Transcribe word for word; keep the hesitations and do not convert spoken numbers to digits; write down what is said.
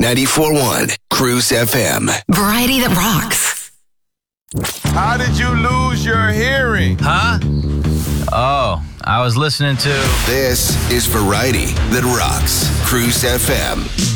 ninety-four point one Cruise F M. Variety that rocks. How did you lose your hearing? Huh? Oh, I was listening to... This is Variety that rocks. Cruise F M.